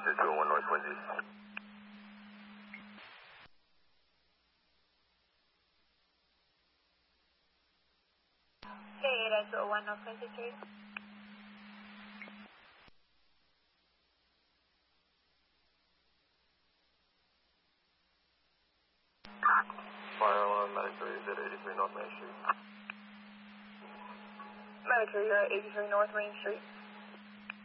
to 201 North Quincy. K8 201 North Quincy Street. Fire alarm, Medicare is at 83 North Main Street. Medicare, you're at 83 North Main Street.